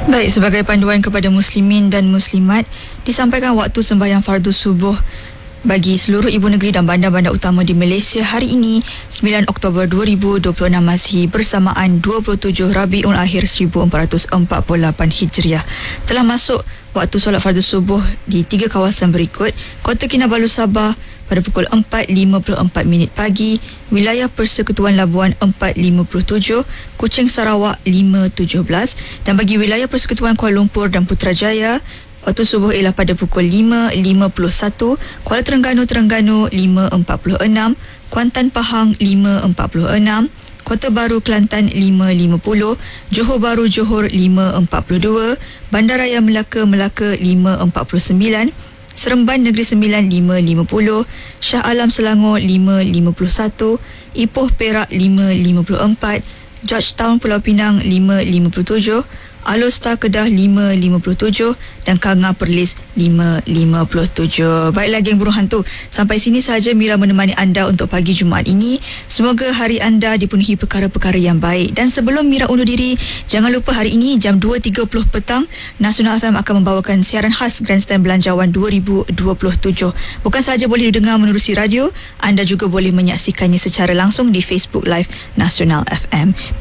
Baik, sebagai panduan kepada muslimin dan muslimat, disampaikan waktu sembahyang fardu subuh bagi seluruh ibu negeri dan bandar-bandar utama di Malaysia hari ini 9 Oktober 2026 Masihi bersamaan 27 Rabiul Akhir 1448 Hijriah. Telah masuk waktu solat fardu subuh di 3 kawasan berikut: Kota Kinabalu Sabah pada pukul 4.54 pagi, wilayah Persekutuan Labuan 4.57, Kuching Sarawak 5.17, dan bagi wilayah Persekutuan Kuala Lumpur dan Putrajaya waktu subuh ialah pada pukul 5.51, Kuala Terengganu 5.46, Kuantan Pahang 5.46, Kota Baru Kelantan 5.50, Johor Bahru Johor 5.42, Bandaraya Melaka 5.49, Seremban Negeri Sembilan 5.50, Shah Alam Selangor 5.51, Ipoh Perak 5.54, Georgetown Pulau Pinang 5.57, Alor Star Kedah 5.57 dan Kanga Perlis 5.57. Baiklah geng burung hantu, sampai sini sahaja Mira menemani anda untuk pagi Jumaat ini. Semoga hari anda dipenuhi perkara-perkara yang baik. Dan sebelum Mira undur diri, jangan lupa hari ini jam 2.30 petang Nasional FM akan membawakan siaran khas Grandstand Belanjawan 2027. Bukan sahaja boleh didengar menerusi radio, anda juga boleh menyaksikannya secara langsung di Facebook Live Nasional FM.